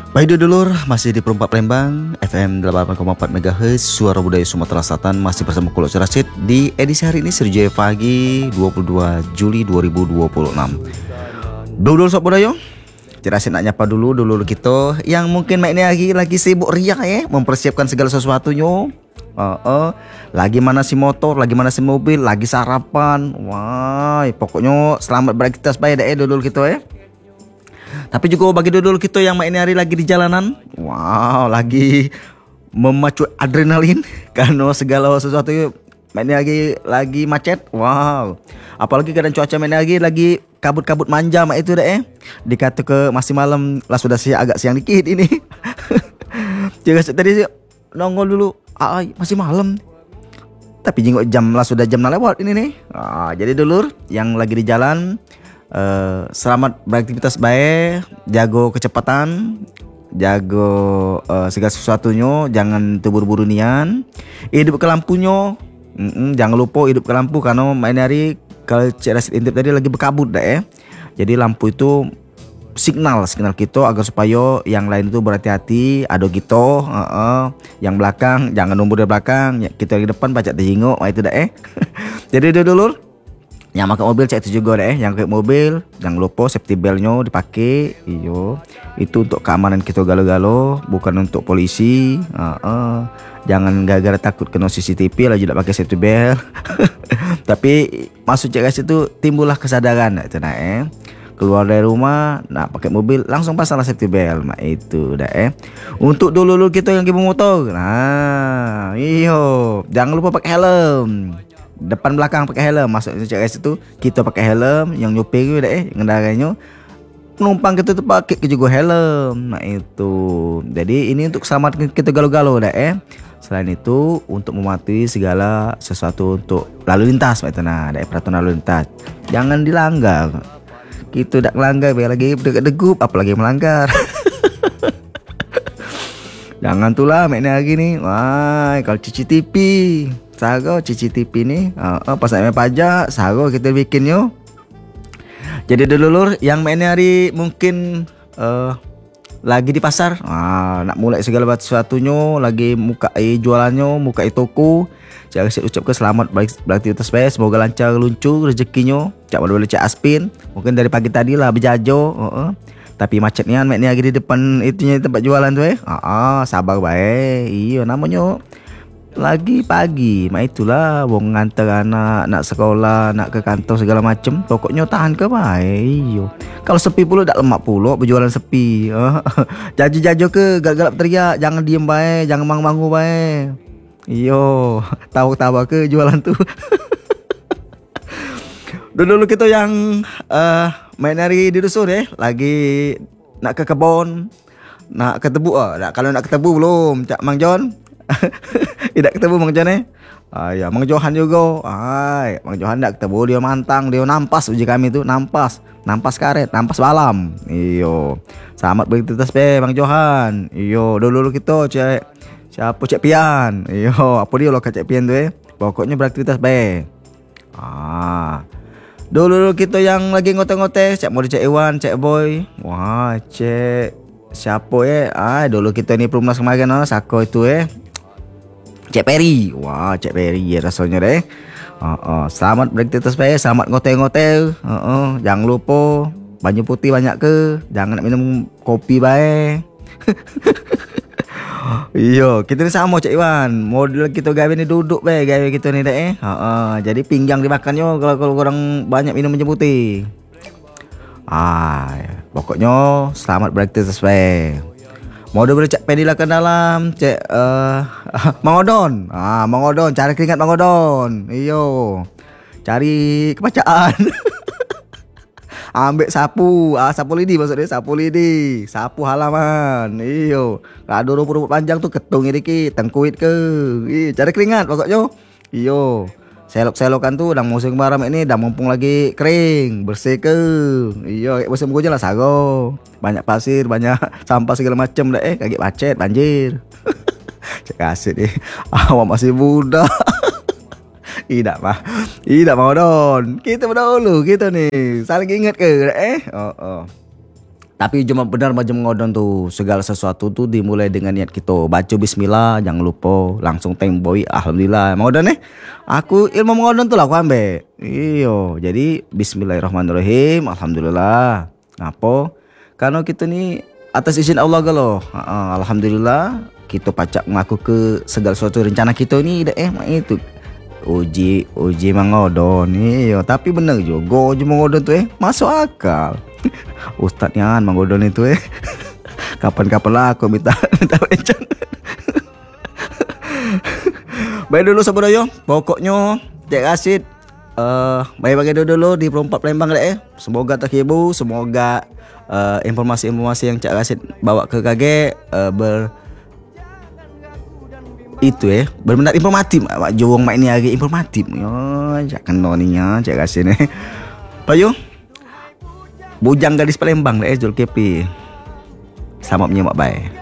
Baik dulur, masih di Perumpak Palembang FM 88,4 MHz Suara Budaya Sumatera Selatan. Masih bersama Kulok Cerasit di edisi hari ini Serjaya Pagi 22 Juli 2026. Dulur Sob Budaya, Cerasit nak nyapa dulu dulur kita yang mungkin ini lagi sibuk riak mempersiapkan segala sesuatunya. Lagi mana si motor, lagi mana si mobil, lagi sarapan. Wah, pokoknya selamat beraktivitas baik dulur kita. Tapi juga bagi dulur kita yang ini hari lagi di jalanan, wow, lagi memacu adrenalin karena segala sesuatu ini lagi macet, wow. Apalagi kadang cuaca lagi kabut-kabut manja itu dikata ke masih malam lah, sudah agak siang dikit ini. Jangan tadi nongol dulu, masih malam. Tapi jenguk jam lah, sudah jam lewat ini nih. Jadi dulur yang lagi di jalan, selamat beraktivitas baik, jago kecepatan, jago segala sesuatunya, jangan terburu-buru nian, hidup ke lampunya, jangan lupa hidup ke lampu karena main hari kalau Cerasit intip tadi lagi berkabut jadi lampu itu signal kita agar supaya yang lain itu berhati-hati, ada gitu, yang belakang jangan nunggu di belakang, kita di depan pacak terjenguk, itu jadi dulur yang pakai mobil cek itu juga yang pakai mobil jangan lupa safety beltnya dipakai. Itu untuk keamanan kita galo-galo, bukan untuk polisi. Jangan gara-gara takut kena CCTV lah tidak pakai safety belt. Tapi maksud cek itu timbullah kesadaran keluar dari rumah nak pakai mobil langsung pasang safety belt. Itu untuk dulu kita yang kirim motor, jangan lupa pakai helm. Depan belakang pakai helm, maksudnya guys itu kita pakai helm, yang nyupir ngendaranya penumpang kita tuh pakai juga helm. Itu jadi ini untuk selamat kita galo-galo Selain itu untuk mematuhi segala sesuatu untuk lalu lintas peraturan lalu lintas jangan dilanggar. Kita tidak melanggar biar lagi degup apalagi melanggar. Jangan tulah lagi nih. Wah, kalau CCTV Sago CCTV nih, pas main pajak, sago kita bikin yo. Jadi dulur yang main hari mungkin lagi di pasar, nak mulai segala sesuatunya, lagi mukai jualannya, mukai toko. Saya ucapkan selamat beraktivitas baik, semoga lancar luncur rezekinya. Cak boleh cak aspin, mungkin dari pagi tadi lah berjajo, tapi macetnya main lagi di depan itunya tempat jualan tuh sabar baik. Iya namanya lagi pagi, itulah wong nganter anak nak sekolah, nak ke kantor segala macem. Pokoknya tahan ke baik. Kalau sepi pula tak lemak pula berjualan sepi. Jajo-jajo ke galak-galak teriak, jangan diem baik, jangan mangu-mangu baik. Tawa-tawa ke jualan tu. Dulu kita yang main hari di dusun lagi nak ke kebun, nak ke tebu. Kalau nak ke tebu belum, Cak Mang John. Tidak ketemu Mang John ya Mang Johan juga. Mang Johan tak ketemu, dia mantang, dia nampas uji kami tu, nampas karet, nampas balam. Selamat beraktivitas Mang Johan. Dulu kita cek siapa Cek Pian. Apa dia lo Cek Pian tu pokoknya beraktivitas dulu kita yang lagi ngote-ngote, Cek mau Cek Iwan, Cek Boy. Wah, Cek siapa dulu kita ni Perumnas kemarin sako itu Cek Peri. Wah, Cek Peri rasanya selamat beraktivitas baik, selamat ngote-ngote. Jangan lupa banyu putih banyak ke, jangan nak minum kopi baik. Kita ni sama Cek Iwan, model kita gawe ni duduk baik gawe kita ni jadi pinggang dimakannya kalau orang banyak minum banyu putih. Pokoknya selamat beraktivitas baik. Mau boleh Cek Pedi lah ke dalam, Cek Mang Odon. Mang Odon, cari keringat Mang Odon. Cari kebacaan. Ambil sapu, sapu lidi maksudnya, sapu lidi, sapu halaman. Ada rumput panjang tu ketung dikit, tengkuit ke. Cari keringat pokoknya. Selok-selokan tu dah musim baram ini dah mumpung lagi kering, bersih ke. Musim hujan lah sago. Banyak pasir, banyak sampah segala macam kaget macet, banjir. Cek kasih awak masih muda. Tidak mau don. Kita berdahulu kita nih. Saling ingat ke Tapi cuma benar macam ngodon tuh, segala sesuatu tuh dimulai dengan niat kita. Baca bismillah, jangan lupa, langsung temboi alhamdulillah. Ngodon aku ilmu ngodon tuh lah aku ambil. Iyo, jadi bismillahirrahmanirrahim, alhamdulillah. Ngapa? Karena kita nih atas izin Allah kalau alhamdulillah kita pacak mengaku ke segala sesuatu rencana kita ni itu uji mengodon. Iyo, tapi benar juga uji mengodon tuh masuk akal. Ustadznya mengodon itu kapan-kapan lah aku minta rencana. Baik dulu sahabat yo, pokoknya Cik Rashid bagi dulu di Perompak Palembang semoga terhibur, semoga informasi-informasi yang Cik Rashid bawa ke KG benar-benar informatif. Mak Jurong mak ini hari informatif. Yo, jak kena ni ya Cik Rashid ni. Payo. Bujang gadis Palembang Zulkifli. Selamat menyimak, bye.